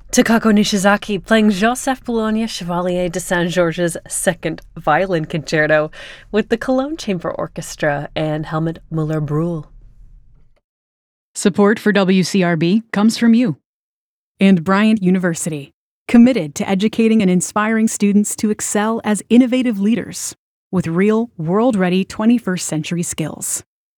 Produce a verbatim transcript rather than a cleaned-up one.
Takako Nishizaki playing Joseph Bologna Chevalier de Saint-Georges' Second Violin Concerto with the Cologne Chamber Orchestra and Helmut Muller-Brühl. Support for W C R B comes from you. And Bryant University, committed to educating and inspiring students to excel as innovative leaders with real, world-ready twenty-first century skills.